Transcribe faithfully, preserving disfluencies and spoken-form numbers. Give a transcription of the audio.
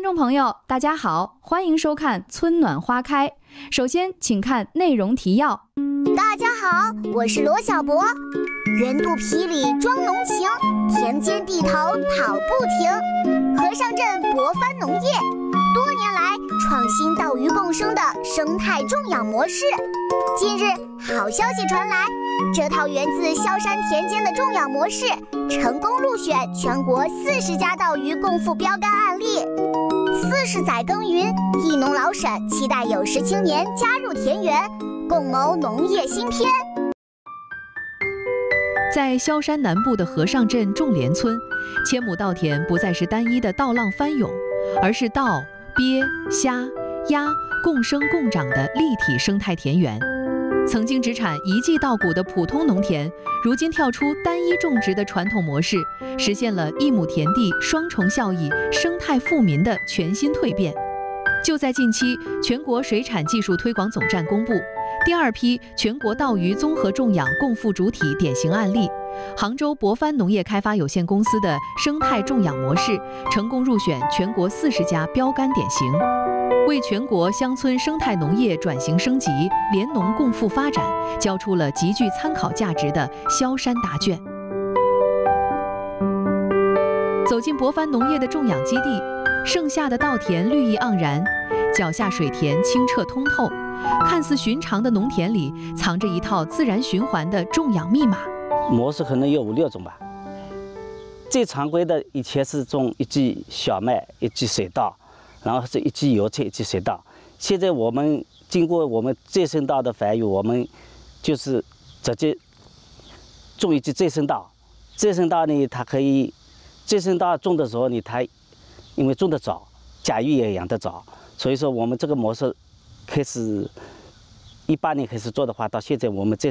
众朋友，大家好，欢迎收看《春暖花开》。首先，请看内容提要。 大家好，我是罗小博。圆肚皮里装浓情，田间地头跑不停。和尚镇博番农业，多年来创新岛鱼共生的生态种养模式。近日，好消息传来，这套源自萧山田间的种养模式，成功入选全国四十家岛鱼共赴标杆案例。四十载耕耘，益农老沈期待有识青年加入田园，共谋农业新篇。 在萧山南部的和尚镇种莲村，千亩稻田不再是单一的稻浪翻涌，而是稻、鳖、虾、鸭共生共长的立体生态田园。曾经只产一季稻谷的普通农田，如今跳出单一种植的传统模式，实现了一亩田地双重效益、生态富民的全新蜕变。就在近期，全国水产技术推广总站公布第二批全国稻鱼综合种养共赴主体典型案例，杭州博番农业开发有限公司的生态种养模式成功入选全国四十家标杆典型，为全国乡村生态农业转型升级、联农共赴发展交出了极具参考价值的萧山答卷。走进博番农业的种养基地，盛夏的稻田绿意盎然，脚下水田清澈通透，看似寻常的农田里藏着一套自然循环的种养密码。 模式可能有五六种吧。最常规的以前是种一季小麦，一季水稻，然后是一季油菜，一季水稻。现在我们经过我们再生稻的繁育，我们就是直接种一季再生稻。再生稻呢，它可以再生稻种的时候呢，它因为种得早，甲鱼也养得早，所以说我们这个模式开始一八年开始做的话，到现在我们再